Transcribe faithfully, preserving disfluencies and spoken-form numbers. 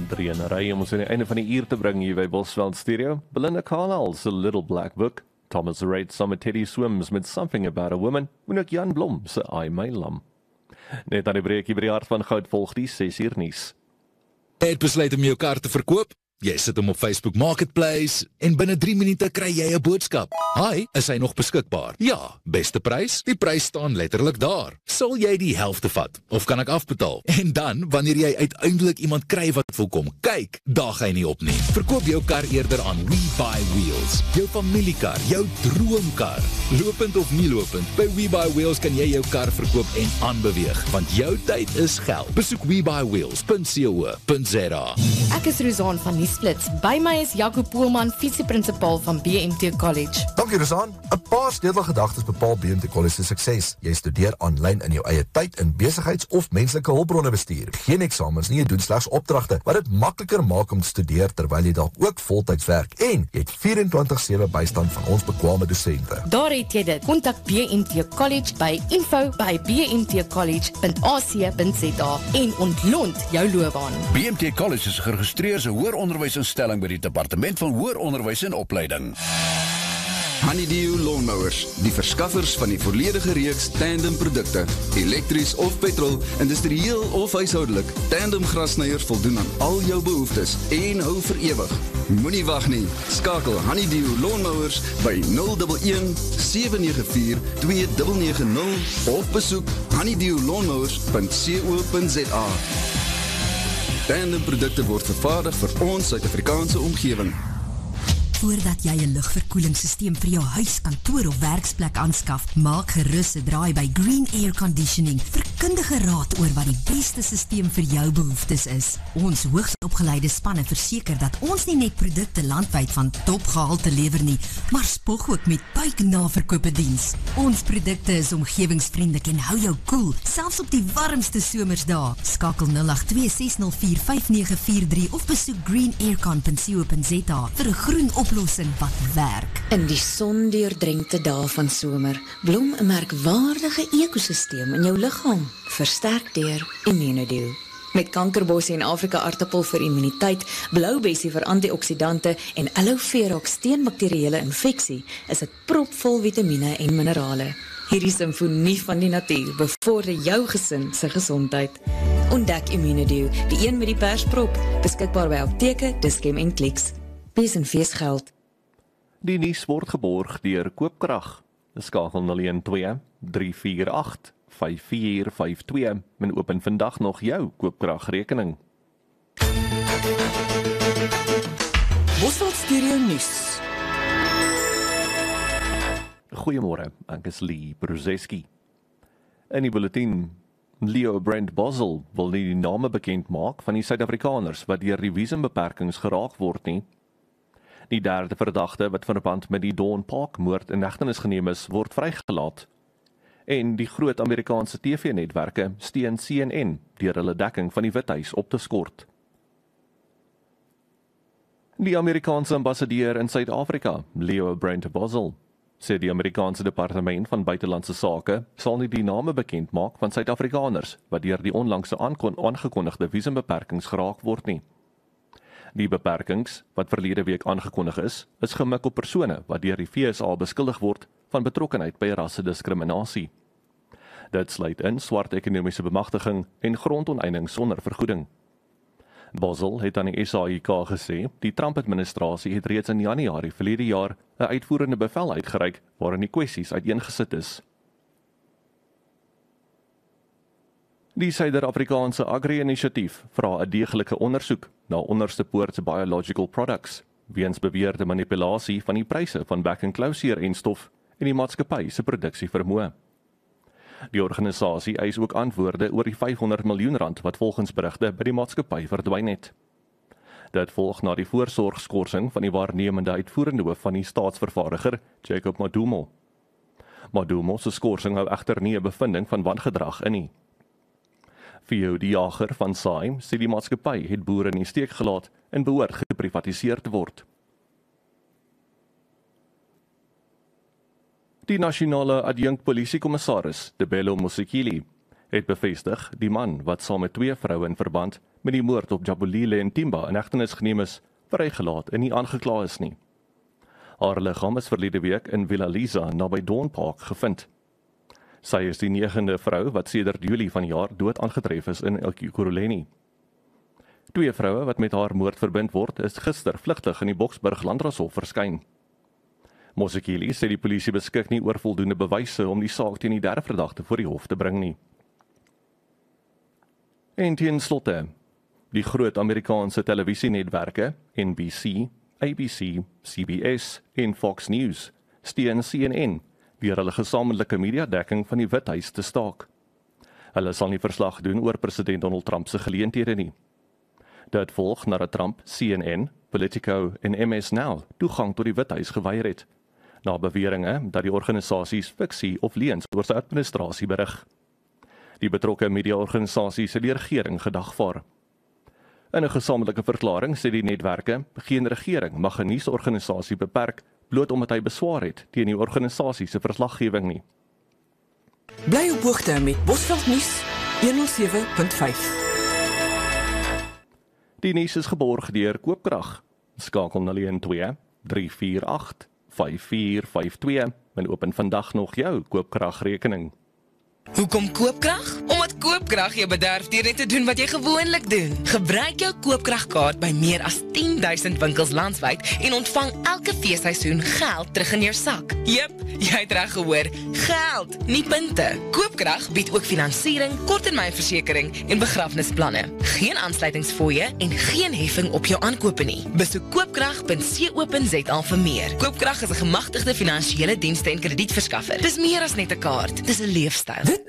Drie in 'n ry om ons aan die einde van die uur te bring hier by Bosveld Stereo. Belinda Carlisle's A Little Black Book, Thomas Reid Summer Teddy Swims met Something About a Woman, en ook Jan Blom se I My Lam. Net aan die breekie by die hart van goud volg die ses uur nuus. Het besluit om jou kar te verkoop? Jy sit hom op Facebook Marketplace en binne drie minute kry jy 'n boodskap. Hi, is hy nog beskikbaar? Ja, beste prys? Die prys staan letterlik daar. Sal jy die helfte vat? Of kan ek afbetaal? En dan, wanneer jy uiteindelik iemand kry wat wil kom kyk, daag hy nie op nie. Verkoop jou kar eerder aan WeBuyWheels. Jou familiekar, jou droomkar. Lopend of nie lopend, by WeBuyWheels kan jy jou kar verkoop en aanbeweeg, want jou tyd is geld. Besoek we buy wheels punt co punt za. Ek is Rosanne van Nuusflits. By my is Jaco Poelman, visieprinsipal van B M T College. Dankie Rosanne. 'n Paar sleutelgedagtes bepaal B M T College se sukses. Jy studeer aanlyn in jou eie tyd in besigheids- of menslike hulpbronne bestuur. Geen eksamens nie, jy doen slegs opdragte, wat dit makliker maak om te studeer terwyl jy dalk ook voltyds werk. En jy het vierentwintig sewe bystand van ons bekwame dosente. Daar het jy dit. Kontak B M T College by info by b m t college punt a c punt z a en ontlont jou loopbaan. B M T College is geregistreerde hoëronderwysinstelling by die Departement van Hoër Onderwys en Opleiding. Honeydew Lawnmowers, die verskaffers van die volledige reeks tandem produkte, elektries of petrol, industrieel of huishoudelik. Tandem grasnyers voldoen aan al jou behoeftes en hou vir ewig. Moenie wag nie, skakel Honeydew Lawnmowers by nul een een sewe nege vier twee nege nege nul of besoek honeydew lawnmowers punt co punt za. Tandem produkte word vervaardig vir ons Suid-Afrikaanse omgewing. Voordat jy 'n lugverkoelingssysteem vir jou huis, kantoor of werksplek aanskaf, maak gerus 'n draai by Green Air Conditioning vir kundige raad oor wat die beste systeem vir jou behoeftes is. Ons hoogs opgeleide spanne verseker dat ons nie net produkte landwyd van topgehalte lewer nie, maar spog ook met buiknaverkope diens. Ons produkte is omgewingsvriendelik en hou jou koel, selfs op die warmste somersdae. Skakel nul agt twee ses nul vier vyf nege vier drie of besoek green aircon punt co punt za vir 'n groen oplossing wat werk. In die sondeurdrenkte dae van somer, blom 'n merkwaardige ekosisteem in jou liggaam, versterk deur Immunodew. Met kankerbossie en Afrika aartappel vir immuniteit, bloubessie vir antioksidante en aloe vera teen bakterieële infeksie, is dit propvol vitamiene en minerale. Hierdie simfonie van die natuur bevorder jou gesin se gesondheid. Ontdek Immunodew, die een met die persprop, beskikbaar by apteke, Dischem en Clicks. Wees en feesgeld. Die nuus word geborg deur Koopkrag. Skakel nul een twee drie vier agt vyf vier vyf twee en open vandag nog jou Koopkragrekening. Bosveld Stereo nuus. Goeiemôre, ek is Lee Bruzeski. In die bulletin, Leo Brent Boswell wil nie die name bekend maak van die Suid-Afrikaners wat deur die visumbeperkings geraak word nie. Die derde verdagte wat verband met die Dawn Park moord in hegtenis geneem is, word vrygelaat. En die groot Amerikaanse T V-netwerke steun C N N deur hulle dekking van die Withuis op te skort. Die Amerikaanse ambassadeur in Suid-Afrika, Leo Brent Boswell, sê die Amerikaanse Departement van Buitelandse Sake sal nie die name bekend maak van Suid-Afrikaners wat deur die onlangse aangekondigde visumbeperkings geraak word nie. Die beperkings, wat verlede week aangekondig is, is gemik op persone wat deur die V S A beskuldig word van betrokkenheid by rassediskriminasie. Dit sluit in swart ekonomiese bemagtiging en grondonteiening sonder vergoeding. Boswell het aan die S A I K gesê, die Trump-administrasie het reeds in Januarie verlede jaar 'n uitvoerende bevel uitgereik waarin die kwessies uiteengesit is. Die Suider-Afrikaanse Agri-inisiatief vra 'n deeglike ondersoek na Onderste Poort Biological Products, weens beweerde manipulasie van die pryse van back-and-closure-enstof en die maatskappy se produksievermoë. Die organisasie eis ook antwoorde oor die vyfhonderd miljoen rand wat volgens berigte by die maatskappy verdwyn het. Dit volg na die voorsorgskorsing van die waarnemende uitvoerende hoof van die staatsvervaardiger, Jacob Madumo. Madumo se skorsing hou egter nie 'n bevinding van wangedrag in nie. Theo die Jager van S A I M sê die maatskappy het boere in die steek gelaat en behoort geprivatiseer te word. Die nasionale adjunkt polisiekommissaris, Debelo Mosekile, het bevestig die man wat saam met twee vroue in verband met die moord op Jabulile en Timba in hegtenis geneem is, vrygelaat en nie aangekla is nie. Haar liggaam is verlede week in Villa Lisa naby Dawn Park gevind. Sy is die negende vrou wat sedert Julie van die jaar dood aangetref is in Ekurhuleni. Twee vroue wat met haar moord verbind word, is gister vlugtig in die Boksburg Landrashof verskyn. Mosekile sê die polisie beskik nie oor voldoende bewyse om die saak teen die derde verdagte voor die hof te bring nie. En ten slotte, die groot Amerikaanse televisienetwerke, N B C, A B C, C B S en Fox News, steun C N N deur hulle gesamentlike mediadekking van die Withuis te staak. Hulle sal nie verslag doen oor president Donald Trump se geleenthede nie. Dit volg nadat Trump C N N, Politico en M S Now toegang tot die Withuis geweier het, na beweringe dat die organisasies fiksie of leuns oor sy administrasie berig. Die betrokke mediaorganisasies het die regering gedagvaar. In 'n gesamentlike verklaring sê die netwerke, geen regering mag 'n nuusorganisasie beperk bloot omdat hy beswaar het teen die organisasie se verslaggewing nie. Bly op hoogte met Bosveld Nuus honderd sewe punt vyf. Die nuus is geborg deur Koopkrag. Skakel na een twee drie vier agt vyf vier vyf twee en open vandag nog jou Koopkragrekening. Hoekom Koopkrag? Omdat Koopkrag jou bederf deur net te doen wat jy gewoonlik doen. Gebruik jou Koopkragkaart by meer as tien duisend winkels landwyd en ontvang elke feesseisoen geld terug in jou sak. Jep, jy het reg gehoor, geld, nie punte. Koopkrag bied ook finansiering, korttermynversekering en begrafnisplanne. Geen aansluitingsfooie en geen heffing op jou aankope nie. Besoek koopkrag punt co punt za vir meer. Koopkrag is 'n gemagtigde finansiële dienste en kredietverskaffer. Dis meer as net 'n kaart, dis 'n leefstyl.